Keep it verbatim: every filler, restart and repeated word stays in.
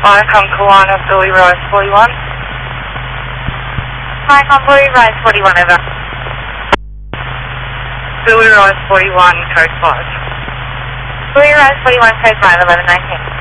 Viacom Kiwana, Billy Rise forty-one. Viacom Billy Rise forty-one, over. Billy Rise forty-one, code five. Billy Rise forty-one, code five, eleven nineteen.